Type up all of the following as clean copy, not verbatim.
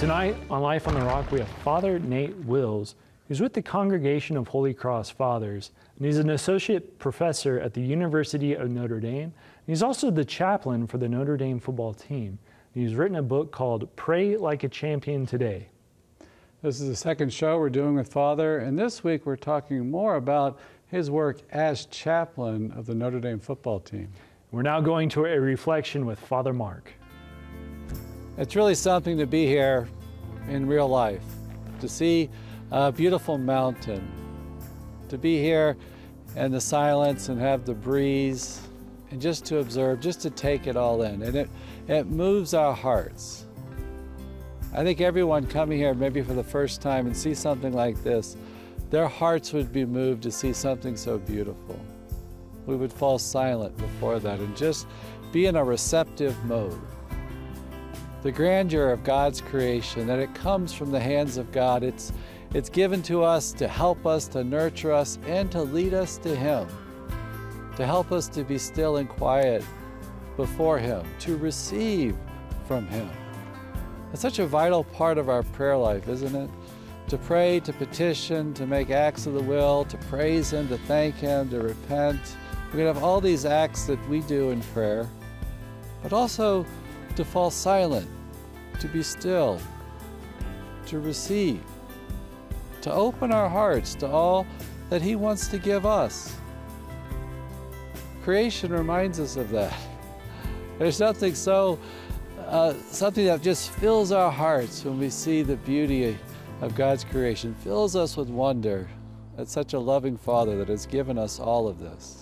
Tonight on Life on the Rock, we have Father Nate Wills, who's with the Congregation of Holy Cross Fathers, and he's an associate professor at the University of Notre Dame. And he's also the chaplain for the Notre Dame football team. And he's written a book called Pray Like a Champion Today. This is the second show we're doing with Father, and this week we're talking more about his work as chaplain of the Notre Dame football team. We're now going to a reflection with Father Mark. It's really something to be here in real life, to see a beautiful mountain, to be here in the silence and have the breeze, and just to observe, just to take it all in. And it moves our hearts. I think everyone coming here maybe for the first time and see something like this, their hearts would be moved to see something so beautiful. We would fall silent before that and just be in a receptive mode. The grandeur of God's creation, that it comes from the hands of God. It's given to us to help us, to nurture us, and to lead us to Him, to help us to be still and quiet before Him, to receive from Him. It's such a vital part of our prayer life, isn't it? To pray, to petition, to make acts of the will, to praise Him, to thank Him, to repent. We can have all these acts that we do in prayer, but also to fall silent, to be still, to receive, to open our hearts to all that He wants to give us. Creation reminds us of that. There's something something that just fills our hearts when we see the beauty of God's creation, fills us with wonder at such a loving Father that has given us all of this.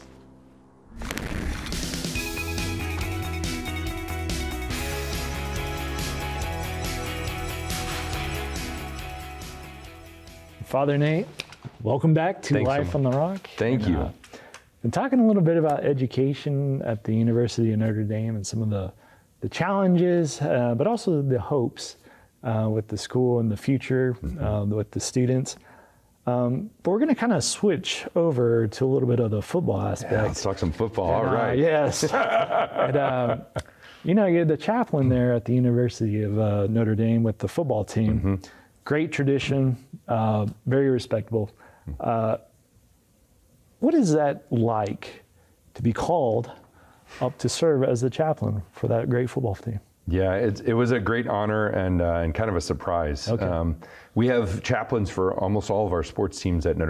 Father Nate, welcome back to Life on the Rock. Thank you. Been talking a little bit about education at the University of Notre Dame and some of the challenges, but also the hopes with the school and the future with the students. But we're going to kind of switch over to a little bit of the football aspect. Yeah, let's talk some football. All right. Yes. And, you know, you're the chaplain there at the University of Notre Dame with the football team. Great tradition, very respectable. What is that like to be called up to serve as the chaplain for that great football team? Yeah, it was a great honor and kind of a surprise. Okay. We have chaplains for almost all of our sports teams at Notre